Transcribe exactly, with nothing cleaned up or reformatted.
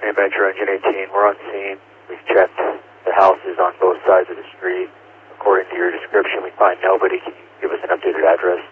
Metro Engine eighteen, we're on scene. We've checked the houses on both sides of the street. According to your description, we find nobody. Can you give us an updated address?